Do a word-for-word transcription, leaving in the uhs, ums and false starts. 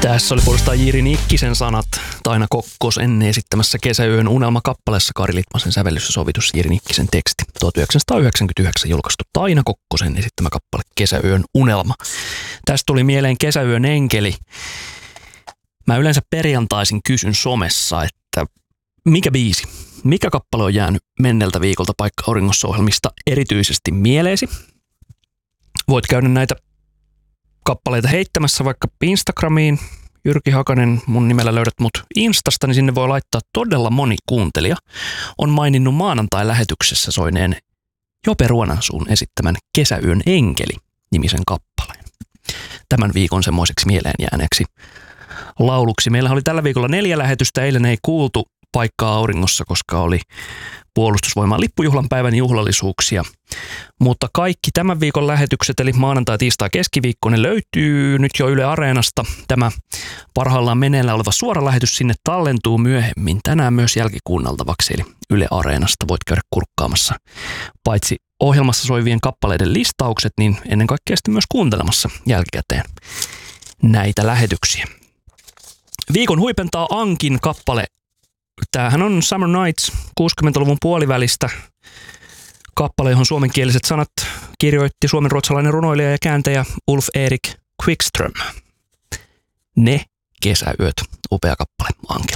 Tässä oli puolestaan Jiri Nikkisen sanat Taina Kokkosen esittämässä Kesäyön unelma-kappaleessa, Kari Litmasen sävellys ja sovitus, Jiri Nikkisen teksti. tuhatyhdeksänsataayhdeksänkymmentäyhdeksän julkaistu Taina Kokkosen esittämä kappale Kesäyön unelma. Tästä tuli mieleen Kesäyön enkeli. Mä yleensä perjantaisin kysyn somessa, että mikä biisi, mikä kappale on jäänyt menneltä viikolta Paikka auringossa -ohjelmista erityisesti mieleesi. Voit käydä näitä kappaleita heittämässä vaikka Instagramiin. Jyrki Hakanen, mun nimellä löydät mut Instasta, niin sinne voi laittaa todella moni kuuntelija. On maininnut maanantai-lähetyksessä soineen Jope Ruonansuun esittämän Kesäyön enkeli -nimisen kappaleen. Tämän viikon semmoiseksi mieleen jääneeksi lauluksi. Meillä oli tällä viikolla neljä lähetystä. Eilen ei kuultu Paikkaa auringossa, koska oli Puolustusvoimaan lippujuhlan päivän juhlallisuuksia. Mutta kaikki tämän viikon lähetykset, eli maanantai, tiistai, keskiviikko, ne löytyy nyt jo Yle Areenasta. Tämä parhaillaan meneillään oleva suora lähetys sinne tallentuu myöhemmin tänään myös jälkikuunneltavaksi, eli Yle Areenasta voit käydä kurkkaamassa paitsi ohjelmassa soivien kappaleiden listaukset, niin ennen kaikkea sitten myös kuuntelemassa jälkikäteen näitä lähetyksiä. Viikon huipentaa Ankin kappale. Tämähän on Summer Nights kuusikymmentäluvun puolivälistä kappale, johon suomenkieliset sanat kirjoitti suomenruotsalainen runoilija ja kääntäjä Ulf Erik Quickström. Ne kesäyöt, upea kappale Ankilta.